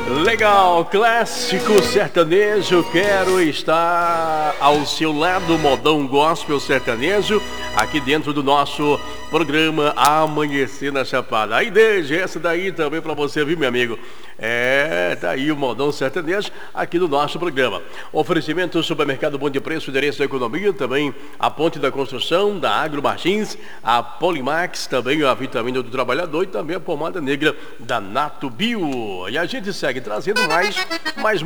Legal, clássico sertanejo, quero estar ao seu lado, modão gospel sertanejo, aqui dentro do nosso programa Amanhecer na Chapada. Aí desde essa daí também para você, viu, meu amigo? Tá aí o modão sertanejo aqui no nosso programa. Oferecimento Supermercado Bom de Preço, Endereço da Economia, também a Ponte da Construção, da Agro Martins, a Polimax, também a Vitamina do Trabalhador e também a Pomada Negra da Nato Bio. E a gente segue trazendo mais